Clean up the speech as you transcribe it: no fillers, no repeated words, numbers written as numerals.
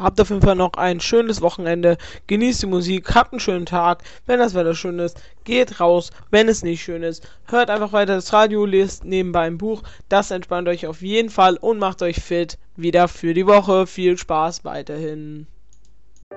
habt auf jeden Fall noch ein schönes Wochenende. Genießt die Musik, habt einen schönen Tag. Wenn das Wetter schön ist, geht raus. Wenn es nicht schön ist, hört einfach weiter das Radio, lest nebenbei ein Buch. Das entspannt euch auf jeden Fall und macht euch fit wieder für die Woche. Viel Spaß weiterhin.